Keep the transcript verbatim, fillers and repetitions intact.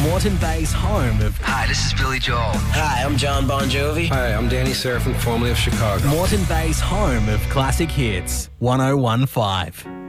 Moreton Bay's home of... Hi, this is Billy Joel. Hi, I'm John Bon Jovi. Hi, I'm Danny Serafin, formerly of Chicago. Moreton Bay's home of classic hits. one oh one point five.